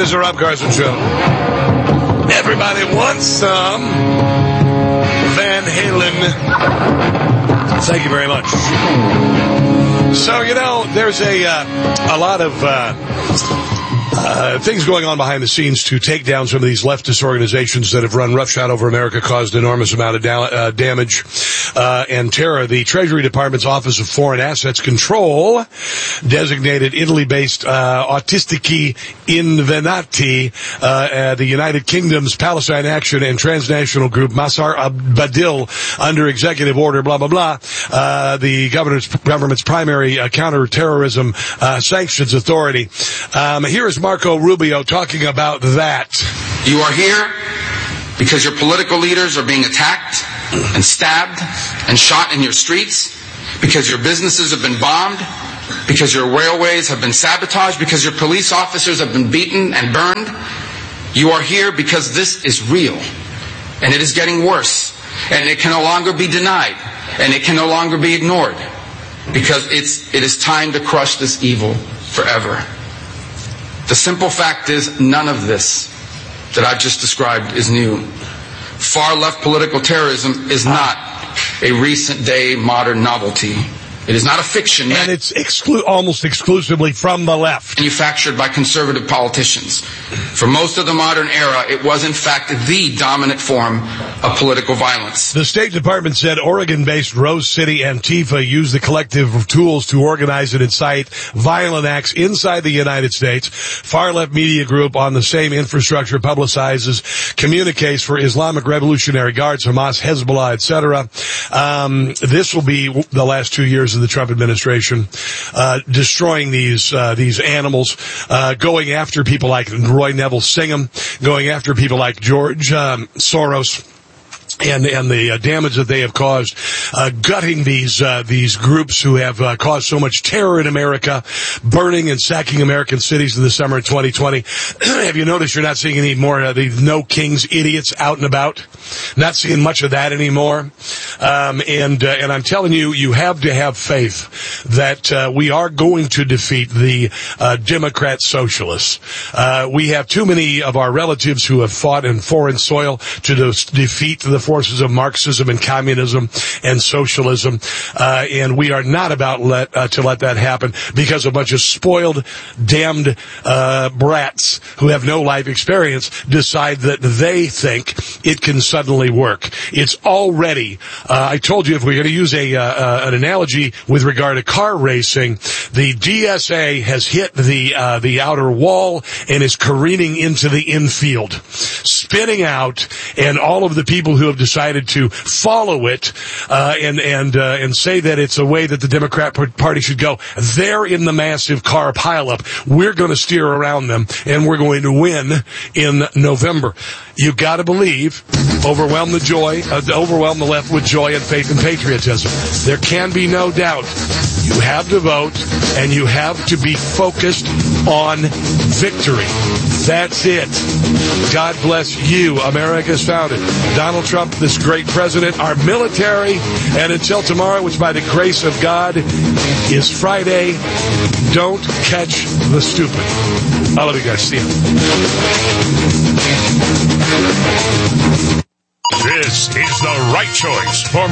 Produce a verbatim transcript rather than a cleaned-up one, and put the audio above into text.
is the Rob Carson Show. Everybody wants some Van Halen. Thank you very much. So, you know, there's a uh, a lot of uh, uh, things going on behind the scenes to take down some of these leftist organizations that have run roughshod over America, caused enormous amount of da- uh, damage uh, and terror. The Treasury Department's Office of Foreign Assets Control designated Italy-based uh, Autistici Invenati, uh, uh, the United Kingdom's Palestine Action and Transnational Group, Masar Badil, under executive order, blah, blah, blah, uh, the governor's, government's primary uh, counterterrorism uh, sanctions authority. Um, here is Marco Rubio talking about that. You are here because your political leaders are being attacked and stabbed and shot in your streets, because your businesses have been bombed, because your railways have been sabotaged, because your police officers have been beaten and burned. You are here because this is real, and it is getting worse, and it can no longer be denied, and it can no longer be ignored, because it's, it is time to crush this evil forever. The simple fact is, none of this that I've just described is new. Far-left political terrorism is not a recent-day modern novelty. It is not a fiction. And it's exclu- almost exclusively from the left. Manufactured by conservative politicians. For most of the modern era, it was in fact the dominant form of political violence. The State Department said Oregon-based Rose City Antifa used the collective tools to organize and incite violent acts inside the United States. Far-left media group on the same infrastructure publicizes communiques for Islamic Revolutionary Guards, Hamas, Hezbollah, et cetera. Um, this will be the last two years of the Trump administration, uh, destroying these, uh, these animals, uh, going after people like Roy Neville Singham, going after people like George, um, Soros. And, and the uh, damage that they have caused, uh, gutting these, uh, these groups who have, uh, caused so much terror in America, burning and sacking American cities in the summer of twenty twenty. Have you noticed you're not seeing any more of these no kings idiots out and about? Not seeing much of that anymore. Um, and, uh, and I'm telling you, you have to have faith that, uh, we are going to defeat the, uh, Democrat socialists. Uh, we have too many of our relatives who have fought in foreign soil to de- defeat the forces of Marxism and communism and socialism, uh, and we are not about let, uh, to let that happen because a bunch of spoiled, damned uh, brats who have no life experience decide that they think it can suddenly work. It's already, uh, I told you if we're going to use a uh, uh, an analogy with regard to car racing, the D S A has hit the uh, the outer wall and is careening into the infield, spinning out, and all of the people who have decided to follow it uh, and and uh, and say that it's a way that the Democrat Party should go, they're in the massive car pileup. We're going to steer around them, and we're going to win in November. You got to believe, overwhelm the joy, uh, overwhelm the left with joy and faith and patriotism. There can be no doubt. You have to vote, and you have to be focused on victory. That's it. God bless you, America's founder, Donald Trump, this great president, our military, and until tomorrow, which by the grace of God is Friday, don't catch the stupid. I love you guys. See ya. This is the right choice for